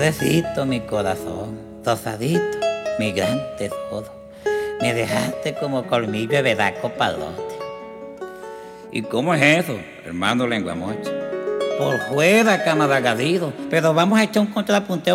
Pobrecito mi corazón, Rosadito, mi gran tesoro. Me dejaste como colmillo de vedaco palote. ¿Y cómo es eso, hermano Lengua Mocha? Por fuera, camaragadido, pero vamos a echar un contrapunteo